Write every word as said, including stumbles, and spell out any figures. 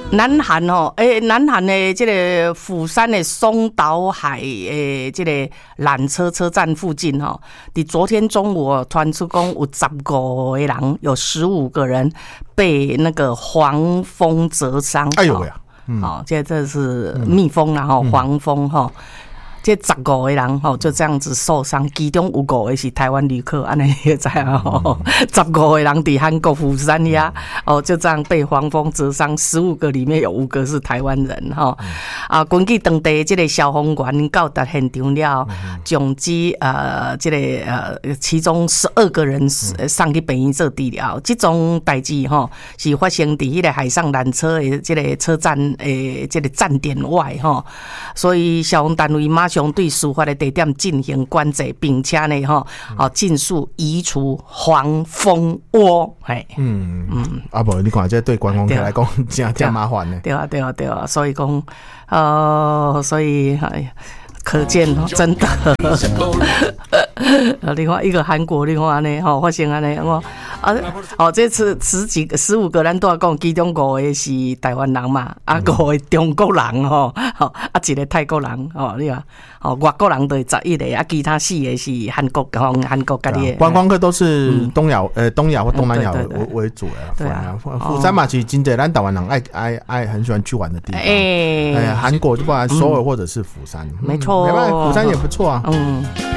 南韩哦，诶，南韩的这个釜山的松岛海诶，这个缆车车站附近哦，伫昨天中午传出讲有十五个人，有十五个人被那个黄蜂蛰伤。 哎呦呀！嗯、 哦，这这是蜜蜂啦，吼、嗯，黄蜂哈。这十五个人吼就这样子受伤，其中有五个是台湾旅客，安尼你知啊？吼，十五个人伫韩国釜山呀，哦，就这样被黄蜂蛰伤，十五个里面有五个是台湾人哈。啊，根据当地这个消防员到达现场了，总之呃，这个呃，其中十二个人送去病院做治疗。这种代志吼是发生伫迄个海上缆车的这个车站诶，这个站点外吼，所以消防单位马上对事发的地点进行关切，并且呢，哈，哦，尽速移除黄蜂窝。嘿， 嗯嗯，啊不，你看这对观光客来讲，真真麻烦呢。 对啊，对啊，对啊，所以讲，呃，所以哎。可见真的，另外一个韩国，另外呢，吼发生安尼，我啊，哦，这次十几个、十五个人都要讲，其中五个是台湾人嘛，啊，五个中国人吼，吼啊，一个泰国人，哦，你看，哦，外国人就十一个，啊，其他四个是韩国，韩韩国家己。 观光客都是东亚，呃，东亚或东南亚为为主的。对啊，釜山嘛，其实真侪咱台湾人爱爱爱很喜欢去玩的地方。哎，韩国就不然首尔或者是釜山。 没错。 没办法，釜山也不错啊。 嗯。